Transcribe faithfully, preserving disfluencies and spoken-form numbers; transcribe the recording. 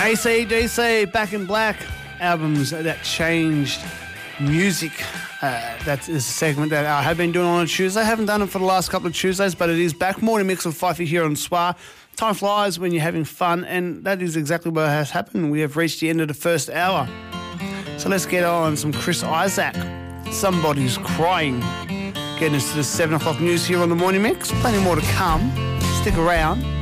A C D C, Back in Black, albums that changed music. Uh, that is a segment that I have been doing on a Tuesday. I haven't done it for the last couple of Tuesdays, but it is back. Morning mix of Fifey here on S W A. Time flies when you're having fun, and that is exactly what has happened. We have reached the end of the first hour. So let's get on some Chris Isaak. Somebody's Crying. Getting us to the seven o'clock news here on the Morning Mix. Plenty more to come. Stick around.